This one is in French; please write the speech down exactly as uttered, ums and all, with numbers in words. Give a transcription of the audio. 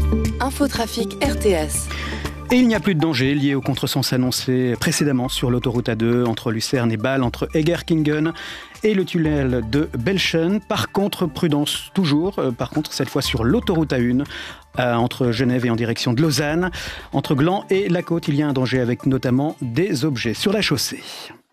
Infotrafic R T S. Et il n'y a plus de danger lié au contresens annoncé précédemment sur l'autoroute A deux entre Lucerne et Bâle, entre Egerkingen et le tunnel de Belschen. Par contre, prudence toujours, euh, par contre cette fois sur l'autoroute A un, euh, entre Genève et en direction de Lausanne. Entre Gland et la côte, il y a un danger avec notamment des objets sur la chaussée.